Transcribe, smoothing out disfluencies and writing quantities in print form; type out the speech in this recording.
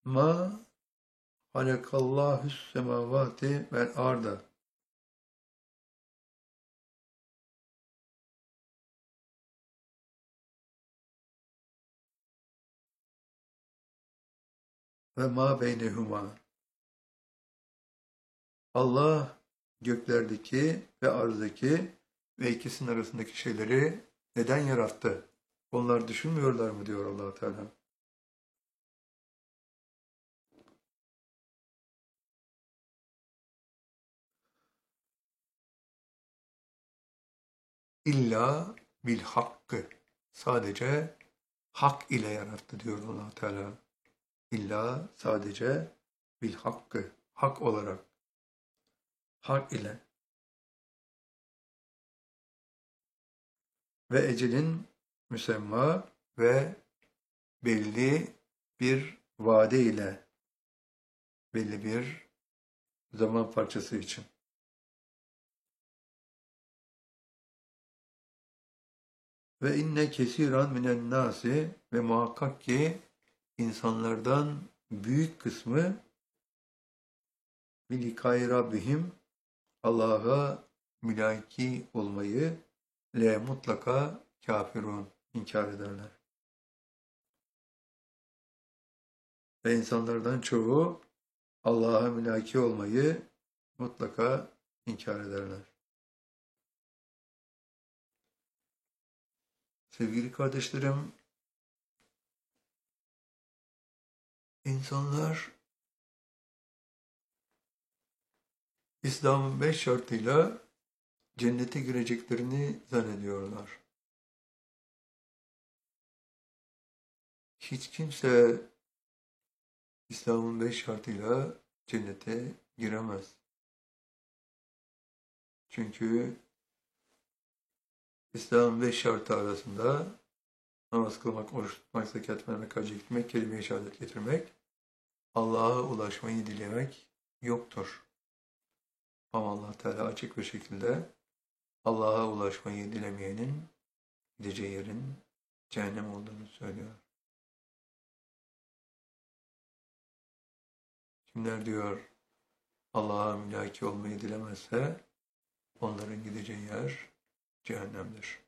Ma halakallahus semavati vel arda. Ve ma beynehuma. Allah göklerdeki ve arzdaki ve ikisinin arasındaki şeyleri neden yarattı? Onlar düşünmüyorlar mı diyor Allah Teala. İlla bil hakkı. Sadece hak ile yarattı diyor Allah Teala. İlla sadece bil hakkı. Hak olarak. Hak ile. Ve ecelin müsemma ve belli bir vade ile, belli bir zaman parçası için. Ve inne kesiran minen nasi ve muhakkak ki insanlardan büyük kısmı bilikai rabbihim Allah'a mülaki olmayı mutlaka kafirun inkar ederler. Ve insanlardan çoğu Allah'a mülaki olmayı mutlaka inkar ederler. Sevgili kardeşlerim, insanlar İslam'ın 5 şartıyla cennete gireceklerini zannediyorlar. Hiç kimse İslam'ın 5 şartıyla cennete giremez. Çünkü İslam'ın 5 şartı arasında namaz kılmak, oruç tutmak, zekat vermek, hacca gitmek, kelime-i şehadet getirmek, Allah'a ulaşmayı dilemek yoktur. Ama Allah Teala açık bir şekilde Allah'a ulaşmayı dilemeyenin gideceği yerin cehennem olduğunu söylüyor. Kimler diyor Allah'a mülaki olmayı dilemezse onların gideceği yer cehennemdir.